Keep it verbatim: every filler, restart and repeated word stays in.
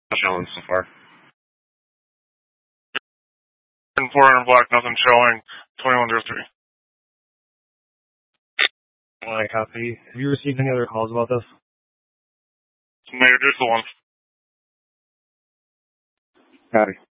showing so far. four hundred black, nothing showing. twenty-one zero three. I copy. Have you received any other calls about this? Mayor, just the one. Copy.